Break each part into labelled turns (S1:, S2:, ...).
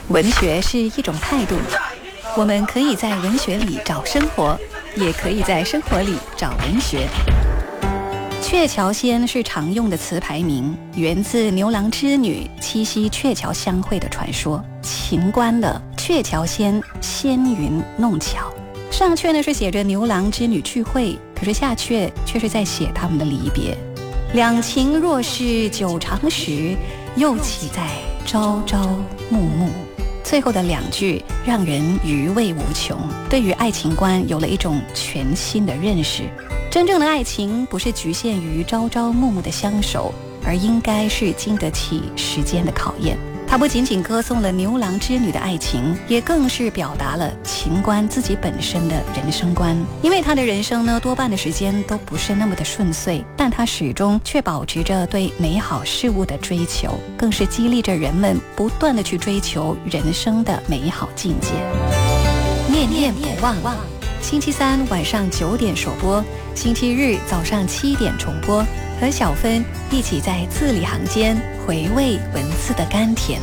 S1: 文学是一种态度，我们可以在文学里找生活，也可以在生活里找文学。鹊桥仙是常用的词牌名，源自牛郎织女七夕鹊桥相会的传说。秦观的鹊桥仙，仙云弄巧。上阙呢是写着牛郎织女聚会，可是下阙却是在写他们的离别。两情若是久长时，又岂在朝朝暮暮。最后的两句让人余味无穷，对于爱情观有了一种全新的认识。真正的爱情不是局限于朝朝暮暮的相守，而应该是经得起时间的考验。它不仅仅歌颂了牛郎织女的爱情，也更是表达了秦观自己本身的人生观。因为他的人生呢，多半的时间都不是那么的顺遂，但他始终却保持着对美好事物的追求，更是激励着人们不断的去追求人生的美好境界。念念不忘，星期三晚上9点首播，星期日早上7点重播，和小芬一起在字里行间回味文字的甘甜。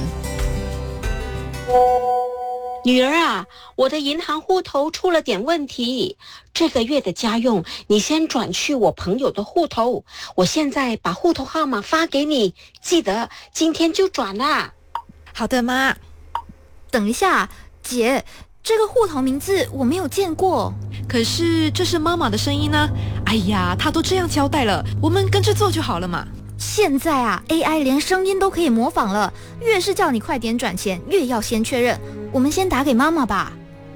S2: 女儿啊，我的银行户头出了点问题，这个月的家用你先转去我朋友的户头，我现在把户头号码发给你，记得今天就转啦。
S3: 好的，妈。
S4: 等一下，姐，这个户头名字我没有见过。
S3: 可是这是妈妈的声音呢。哎呀，她都这样交代了，我们跟着做就好了嘛。
S4: 现在啊 AI 连声音都可以模仿了，越是叫你快点转钱，越要先确认。我们先打给妈妈吧。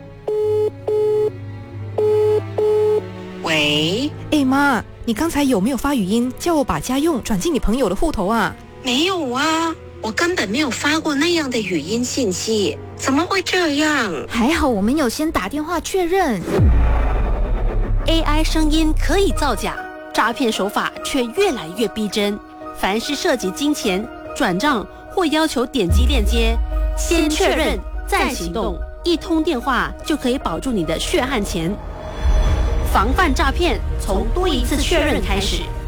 S2: 喂，
S3: 妈，你刚才有没有发语音叫我把家用转进你朋友的户头啊？
S2: 没有啊，我根本没有发过那样的语音信息，怎么会这样？
S4: 还好我们有先打电话确认。
S5: AI 声音可以造假，诈骗手法却越来越逼真。凡是涉及金钱、转账或要求点击链接，先确认再行动，一通电话就可以保住你的血汗钱。防范诈骗，从多一次确认开始。